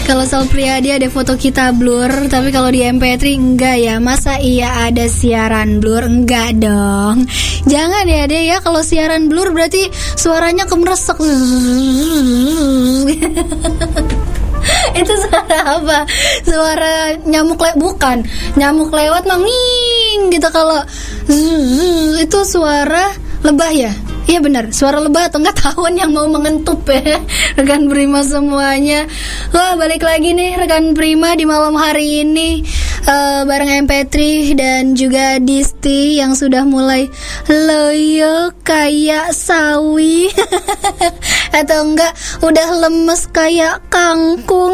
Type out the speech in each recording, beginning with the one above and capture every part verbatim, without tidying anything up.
Kalau Sal Priadi ada foto kita blur, tapi kalau di M P tiga enggak ya. Masa iya ada siaran blur? Enggak dong. Jangan ya deh ya, kalau siaran blur berarti suaranya kemeresek. Itu suara apa? Suara nyamuk lewat? Bukan, nyamuk lewat manging gitu. Kalau itu suara lebah ya? Iya benar, suara lebah atau enggak tawon yang mau mengentup ya. Rekan Prima semuanya. Wah, balik lagi nih rekan Prima di malam hari ini uh, bareng M P tiga dan juga Disti yang sudah mulai loyo kayak sawi. Atau enggak udah lemes kayak kangkung.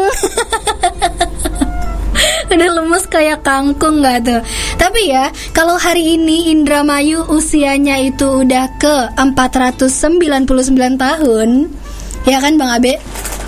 Udah lemes kayak kangkung gak tuh? Tapi ya, kalau hari ini Indramayu usianya itu udah ke empat ratus sembilan puluh sembilan tahun. Ya kan Bang Abe?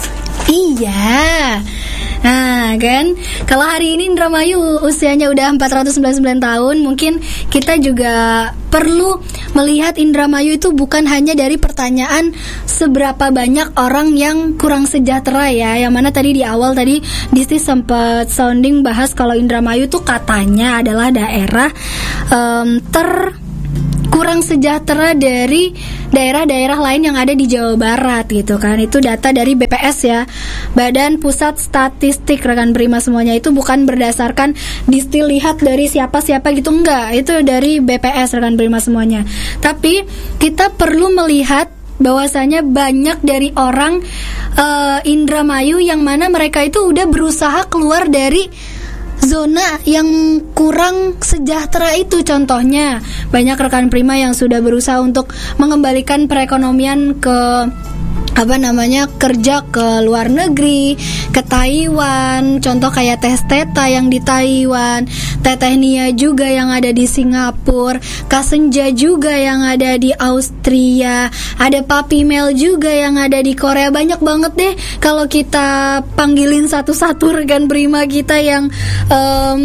Iya. Nah kan, kalau hari ini Indramayu usianya udah empat ratus sembilan puluh sembilan tahun, mungkin kita juga perlu melihat Indramayu itu bukan hanya dari pertanyaan seberapa banyak orang yang kurang sejahtera ya. Yang mana tadi di awal tadi Disti sempat sounding bahas kalau Indramayu itu katanya adalah daerah um, ter kurang sejahtera dari daerah-daerah lain yang ada di Jawa Barat gitu kan. Itu data dari B P S ya, Badan Pusat Statistik rekan Prima semuanya. Itu bukan berdasarkan Disti lihat dari siapa-siapa gitu, enggak. Itu dari B P S rekan Prima semuanya. Tapi kita perlu melihat bahwasanya banyak dari orang uh, Indramayu yang mana mereka itu udah berusaha keluar dari zona yang kurang sejahtera itu. Contohnya banyak rekan Prima yang sudah berusaha untuk mengembalikan perekonomian ke apa namanya kerja ke luar negeri, ke Taiwan. Contoh kayak Teh Teta yang di Taiwan, Teteh Nia juga yang ada di Singapura, Kak Senja juga yang ada di Austria, ada Papi Mel juga yang ada di Korea. Banyak banget deh kalau kita panggilin satu-satu rekan Prima kita yang um,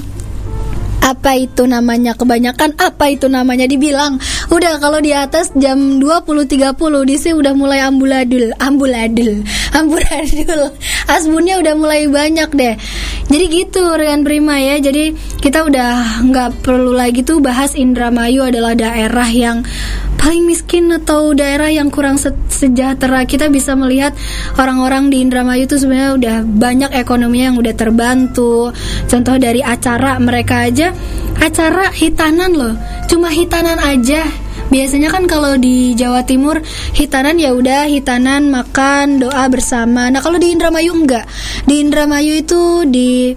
apa itu namanya, kebanyakan apa itu namanya dibilang udah kalau di atas jam dua puluh tiga puluh di sini udah mulai ambuladul ambuladul ambuladul asbunnya udah mulai banyak deh. Jadi gitu rekan Prima ya. Jadi kita udah nggak perlu lagi tuh bahas Indramayu adalah daerah yang paling miskin atau daerah yang kurang se- sejahtera. Kita bisa melihat orang-orang di Indramayu itu sebenarnya udah banyak ekonominya yang udah terbantu. Contoh dari acara mereka aja, acara hitanan loh, cuma hitanan aja. Biasanya kan kalau di Jawa Timur hitanan ya udah hitanan makan doa bersama. Nah kalau di Indramayu enggak. Di Indramayu itu di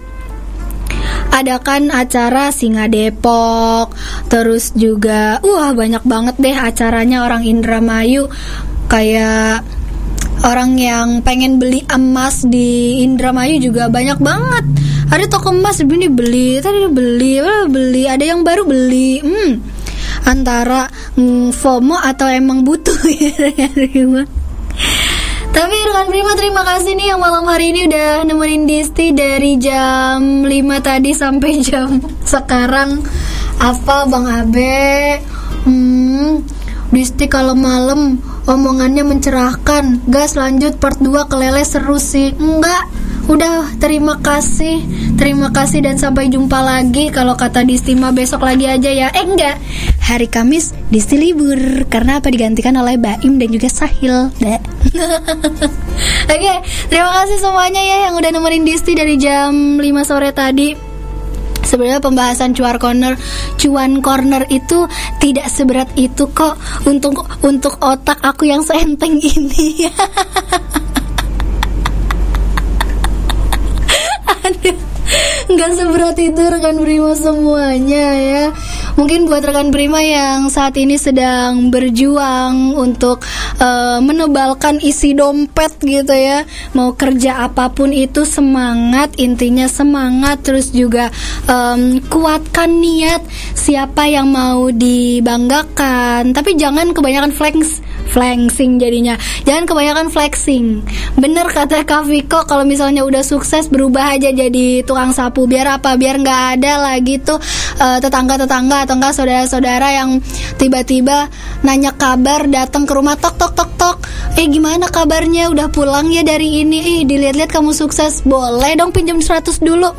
adakan acara Singa Depok, terus juga wah banyak banget deh acaranya orang Indramayu. Kayak orang yang pengen beli emas di Indramayu juga banyak banget. Ada toko emas ini beli, tadi beli, beli, ada yang baru beli. Hmm. Antara mm, FOMO atau emang butuh ya. Tapi rekan Prima terima kasih nih yang malam hari ini udah nemenin Disti dari jam lima tadi sampai jam sekarang. Apa Bang Abe? Hmm, Disti kalau malam omongannya mencerahkan. Gas lanjut part dua kelele seru sih. Enggak, udah terima kasih. Terima kasih dan sampai jumpa lagi. Kalau kata Disti mah besok lagi aja ya. Eh enggak, hari Kamis Disti libur karena apa digantikan oleh Baim dan juga Sahil. Oke, okay, terima kasih semuanya ya yang udah nemenin Disti dari jam lima sore tadi. Sebenarnya pembahasan cuan corner, cuan corner itu tidak seberat itu kok untuk untuk otak aku yang seenteng ini. Aduh, nggak seberat itu rekan Prima semuanya ya. Mungkin buat rekan Prima yang saat ini sedang berjuang untuk uh, menebalkan isi dompet gitu ya, mau kerja apapun itu semangat, intinya semangat. Terus juga um, kuatkan niat siapa yang mau dibanggakan, tapi jangan kebanyakan flex flexing jadinya. Jangan kebanyakan flexing. Bener kata Kak Viko, kalau misalnya udah sukses berubah aja jadi tukang sapu. Biar apa? Biar nggak ada lagi tuh uh, tetangga-tetangga atau enggak saudara-saudara yang tiba-tiba nanya kabar, datang ke rumah, tok tok tok tok. Eh gimana kabarnya? Udah pulang ya dari ini? Ih dilihat-lihat kamu sukses. Boleh dong pinjam seratus dulu.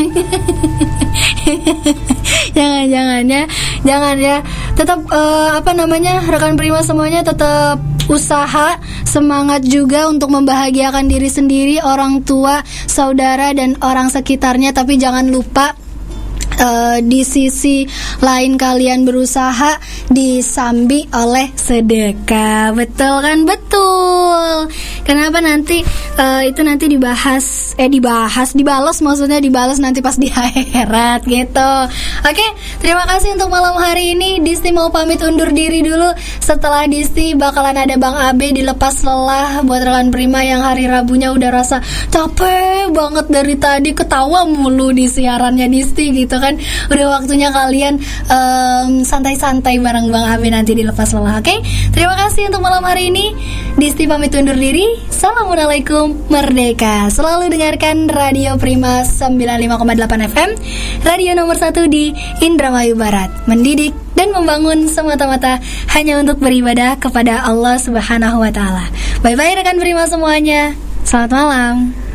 Jangan jangan ya, jangan ya. Tetap uh, apa namanya rekan Prima semuanya tetap usaha, semangat juga untuk membahagiakan diri sendiri, orang tua, saudara dan orang sekitarnya. Tapi jangan lupa Uh, di sisi lain kalian berusaha disambi oleh sedekah. Betul kan? Betul. Kenapa nanti uh, itu nanti dibahas eh dibahas dibalas maksudnya dibalas nanti pas di akhirat gitu. Oke, terima kasih untuk malam hari ini. Disti mau pamit undur diri dulu. Setelah Disti bakalan ada Bang Abe dilepas lelah buat rekan Prima yang hari Rabunya udah rasa capek banget dari tadi ketawa mulu di siarannya Disti gitu kan. Udah waktunya kalian um, santai-santai bareng Bang Abe nanti dilepas lelah. Oke, terima kasih untuk malam hari ini. Disti pamit undur diri. Assalamualaikum, merdeka. Selalu dengarkan Radio Prima sembilan puluh lima koma delapan F M, radio nomor satu di Indramayu Barat. Mendidik dan membangun semata-mata hanya untuk beribadah kepada Allah Subhanahu wa Ta'ala. Bye-bye rekan Prima semuanya. Selamat malam.